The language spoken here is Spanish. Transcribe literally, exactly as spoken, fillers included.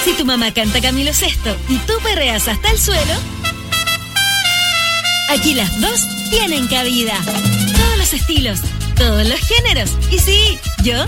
Si tu mamá canta Camilo Sesto y tú perreas hasta el suelo, aquí las dos tienen cabida. Todos los estilos, todos los géneros. Y sí, yo